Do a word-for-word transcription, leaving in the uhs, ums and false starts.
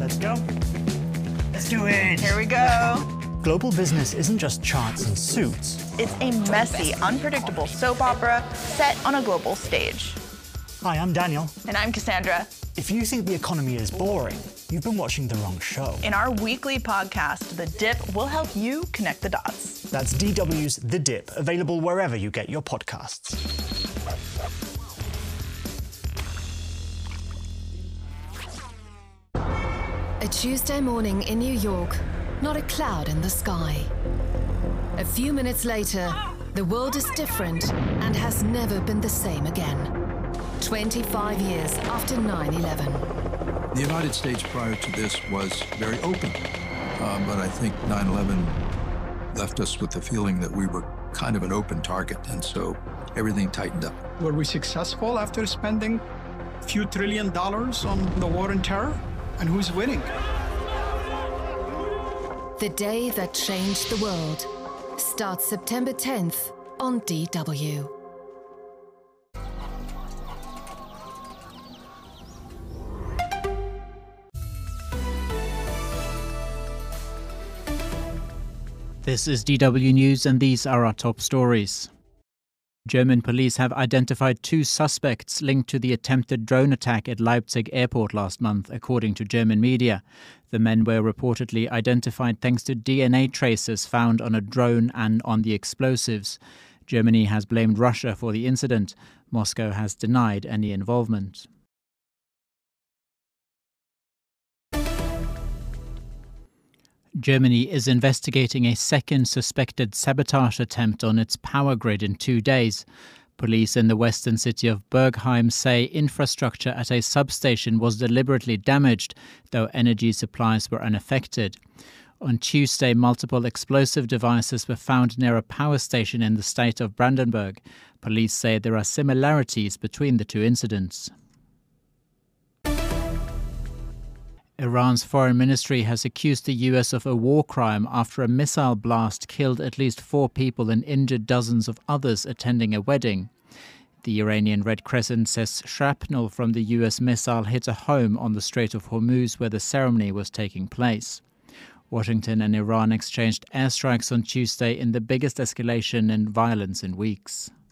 Let's go. Let's do it. Here we go. Global business isn't just charts and suits. It's a messy, unpredictable soap opera set on a global stage. Hi, I'm Daniel. And I'm Cassandra. If you think the economy is boring, you've been watching the wrong show. In our weekly podcast, The Dip, we'll help you connect the dots. That's D W's The Dip, available wherever you get your podcasts. A Tuesday morning in New York, not a cloud in the sky. A few minutes later, the world is different and has never been the same again. twenty-five years after nine eleven. The United States prior to this was very open, uh, but I think nine eleven left us with the feeling that we were kind of an open target, and so everything tightened up. Were we successful after spending a few trillion dollars on the war on terror? And who's winning? The day that changed the world starts September tenth on D W. This is D W News, and these are our top stories. German police have identified two suspects linked to the attempted drone attack at Leipzig airport last month, according to German media. The men were reportedly identified thanks to D N A traces found on a drone and on the explosives. Germany has blamed Russia for the incident. Moscow has denied any involvement. Germany is investigating a second suspected sabotage attempt on its power grid in two days. Police in the western city of Bergheim say infrastructure at a substation was deliberately damaged, though energy supplies were unaffected. On Tuesday, multiple explosive devices were found near a power station in the state of Brandenburg. Police say there are similarities between the two incidents. Iran's foreign ministry has accused the U S of a war crime after a missile blast killed at least four people and injured dozens of others attending a wedding. The Iranian Red Crescent says shrapnel from the U S missile hit a home on the Strait of Hormuz where the ceremony was taking place. Washington and Iran exchanged airstrikes on Tuesday in the biggest escalation in violence in weeks.